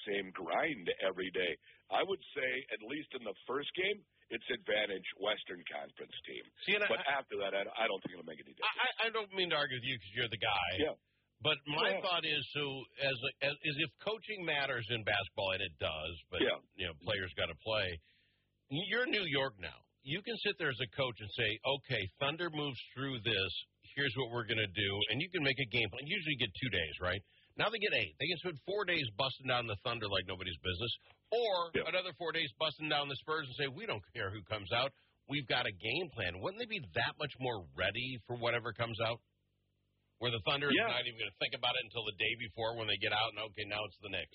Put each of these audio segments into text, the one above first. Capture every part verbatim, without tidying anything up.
same grind every day. I would say, at least in the first game, it's advantage Western Conference team. See, but I, after that, I, I don't think it'll make any difference. I, I don't mean to argue with you because you're the guy. Yeah. But my yeah. thought is, so as, as is if coaching matters in basketball, and it does, but yeah. you know, players got to play. You're New York now. You can sit there as a coach and say, okay, Thunder moves through this. Here's what we're going to do. And you can make a game plan. Usually you get two days, right? Now they get eight. They can spend four days busting down the Thunder like nobody's business. Or yeah. another four days busting down the Spurs and say, we don't care who comes out. We've got a game plan. Wouldn't they be that much more ready for whatever comes out? Where the Thunder yeah. is not even going to think about it until the day before when they get out and, okay, now it's the Knicks.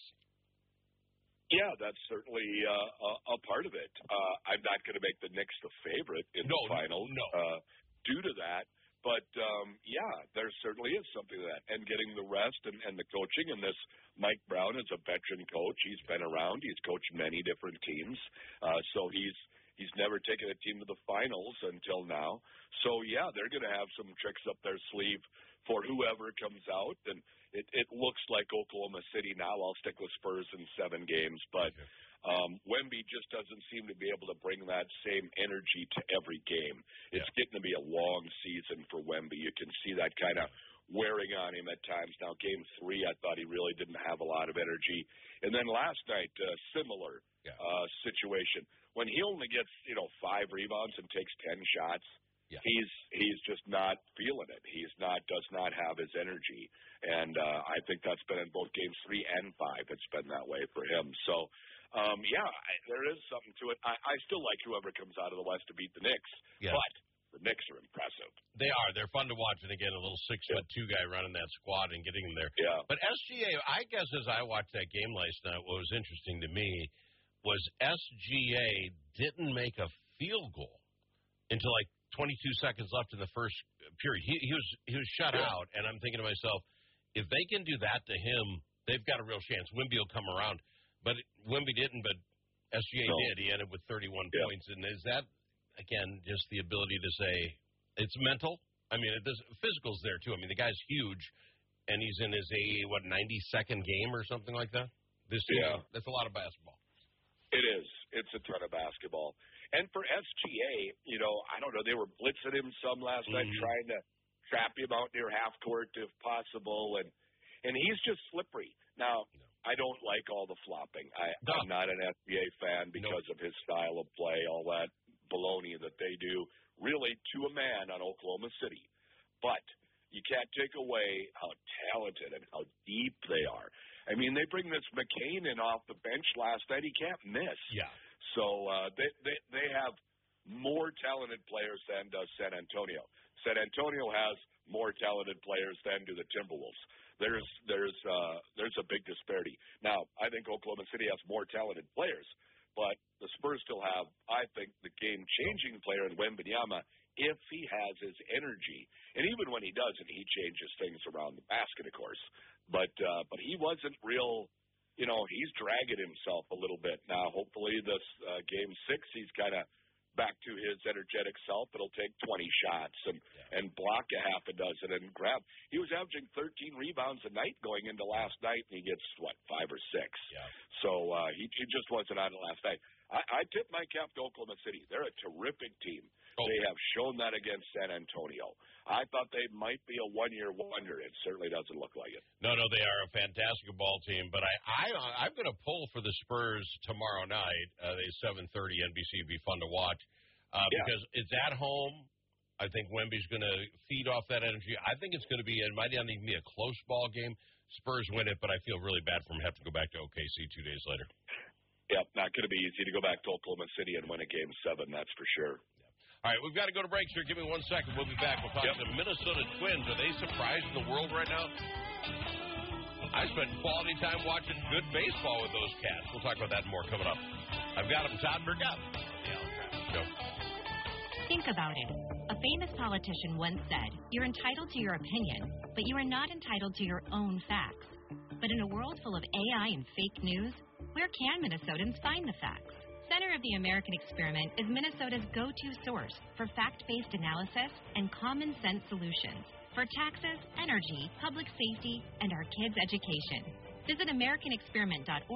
Yeah, that's certainly uh, a, a part of it. Uh, I'm not going to make the Knicks the favorite in no, the finals no. uh, due to that. But, um, yeah, there certainly is something to that. And getting the rest and, and the coaching. And this Mike Brown is a veteran coach. He's been around. He's coached many different teams. Uh, so he's he's never taken a team to the finals until now. So, yeah, they're going to have some tricks up their sleeve for whoever comes out. And it, it looks like Oklahoma City now. I'll stick with Spurs in seven games. But um, Wemby just doesn't seem to be able to bring that same energy to every game. It's yeah. getting to be a long season for Wemby. You can see that kind of wearing on him at times. Now, game three, I thought he really didn't have a lot of energy. And then last night, uh, similar yeah. uh, situation. When he only gets, you know, five rebounds and takes ten shots, Yeah. He's he's just not feeling it. He's not does not have his energy, and uh, I think that's been in both games three and five. It's been that way for him. So, um, yeah, I, there is something to it. I, I still like whoever comes out of the West to beat the Knicks, yeah. but the Knicks are impressive. They are. They're fun to watch. And again, a little six foot two guy running that squad and getting them there. Yeah. But S G A, I guess as I watched that game last night, what was interesting to me was S G A didn't make a field goal until like twenty-two seconds left in the first period. He, he was he was shut yeah. out, and I'm thinking to myself, if they can do that to him, they've got a real chance. Wemby will come around, but Wemby didn't. But S G A no. did. He ended with thirty-one yeah. points, and is that again just the ability to say it's mental? I mean, it does, physical's there too. I mean, the guy's huge, and he's in his a what ninety-second game or something like that. This yeah, season. That's a lot of basketball. It is. It's a ton of basketball. And for S G A, you know, I don't know, they were blitzing him some last mm-hmm. night, trying to trap him out near half court if possible, and and he's just slippery. Now, no. I don't like all the flopping. I, no. I'm not an S G A fan because nope. of his style of play, all that baloney that they do, really to a man on Oklahoma City. But you can't take away how talented and how deep they are. I mean, they bring this McCain in off the bench last night. He can't miss. Yeah. So uh, they, they they have more talented players than does San Antonio. San Antonio has more talented players than do the Timberwolves. There's there's uh, there's a big disparity. Now, I think Oklahoma City has more talented players, but the Spurs still have, I think, the game-changing player in Wembanyama if he has his energy. And even when he doesn't, he changes things around the basket, of course. But uh, but he wasn't real, you know, he's dragging himself a little bit. Now, hopefully this uh, game six, he's kind of back to his energetic self. It'll take twenty shots and, yeah. and block a half a dozen and grab. He was averaging thirteen rebounds a night going into last night, and he gets, what, five or six. Yeah. So uh, he, he just wasn't on it last night. I, I tip my cap to Oklahoma City. They're a terrific team. Oh. They have shown that against San Antonio. I thought they might be a one-year wonder. It certainly doesn't look like it. No, no, they are a fantastic ball team. But I, I, I'm going to pull for the Spurs tomorrow night. Uh, they seven thirty N B C. It'd be fun to watch uh, yeah. because it's at home. I think Wemby's going to feed off that energy. I think it's going to be, it might not even be a close ball game. Spurs win it, but I feel really bad for them having to go back to O K C two days later. Yep, not going to be easy to go back to Oklahoma City and win a game seven, that's for sure. All right, we've got to go to break, sir. Give me one second. We'll be back. We'll talk yep. to the Minnesota Twins. Are they surprised in the world right now? I spent quality time watching good baseball with those cats. We'll talk about that more coming up. I've got them. Todd Burgett. The Alan Travis Show. Think about it. A famous politician once said, "You're entitled to your opinion, but you are not entitled to your own facts." But in a world full of A I and fake news, where can Minnesotans find the facts? Center of the American Experiment is Minnesota's go-to source for fact-based analysis and common-sense solutions for taxes, energy, public safety, and our kids' education. Visit American Experiment dot org.